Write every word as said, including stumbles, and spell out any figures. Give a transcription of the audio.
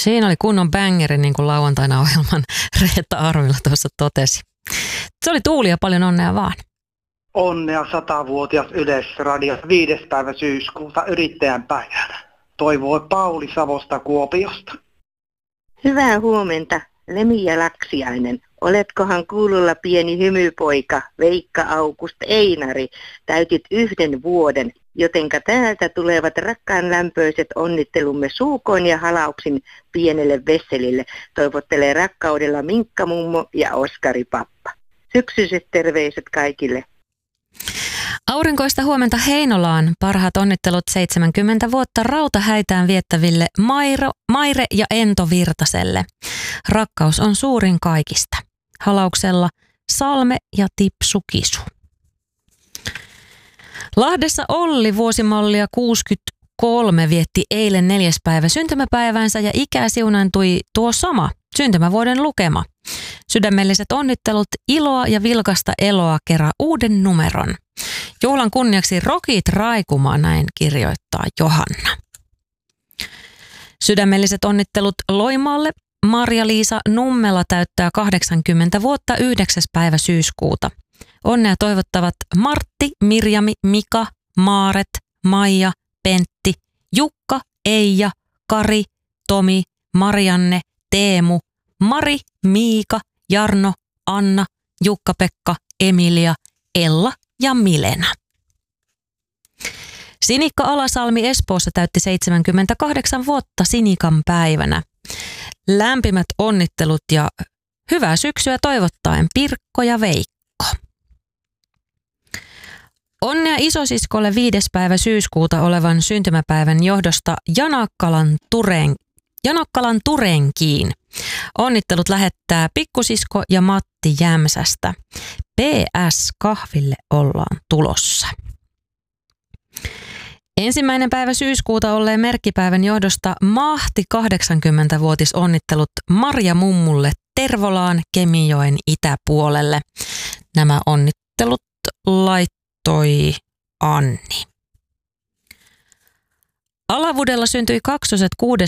Siinä oli kunnon bängeri, niin kuin lauantaina ohjelman Reetta Arvila tuossa totesi. Se oli Tuuli ja paljon onnea vaan. Onnea satavuotias Yleisradio viides päivä syyskuuta yrittäjän päivänä. Toivoi Pauli Savosta Kuopiosta. Hyvää huomenta, Lemi ja Laksiainen. Oletkohan kuulolla pieni hymypoika, Veikka August Einari. Täytit yhden vuoden, jotenka täältä tulevat rakkaan lämpöiset onnittelumme suukoin ja halauksin pienelle Vesselille. Toivottelee rakkaudella Minkka mummo ja Oskari pappa. Syksyiset terveiset kaikille. Aurinkoista huomenta Heinolaan. Parhaat onnittelut seitsemänkymmentä vuotta rautahäitään viettäville Mairo, Maire ja Ento Virtaselle. Rakkaus on suurin kaikista. Halauksella Salme ja Tipsu Kisu. Lahdessa Olli vuosimallia kuusikymmentäkolme vietti eilen neljäs päivä syntymäpäivänsä ja ikää siunaantui tuo sama syntymävuoden lukema. Sydämelliset onnittelut, iloa ja vilkasta eloa kerran uuden numeron. Juhlan kunniaksi Rokit Raikuma, näin kirjoittaa Johanna. Sydämelliset onnittelut Loimaalle. Marja-Liisa Nummela täyttää kahdeksankymmentä vuotta yhdeksäs päivä syyskuuta. Onnea toivottavat Martti, Mirjami, Mika, Maaret, Maija, Pentti, Jukka, Eija, Kari, Tomi, Marianne, Teemu, Mari, Miika, Jarno, Anna, Jukka-Pekka, Emilia, Ella ja Milena. Sinikka Alasalmi Espoossa täytti seitsemänkymmentäkahdeksan vuotta Sinikan päivänä. Lämpimät onnittelut ja hyvää syksyä toivottaen Pirkko ja Veikko. Onnea isosiskolle viides päivä syyskuuta olevan syntymäpäivän johdosta Janakkalan, Turen, Janakkalan Turenkiin. Onnittelut lähettää pikkusisko ja Matti Jämsästä. P S kahville ollaan tulossa. Ensimmäinen päivä syyskuuta olleen merkkipäivän johdosta Mahti kahdeksankymmentävuotis onnittelut Marja Mummulle Tervolaan Kemijoen itäpuolelle. Nämä onnittelut laittoi Anni. Alavudella syntyi kaksoset kuudes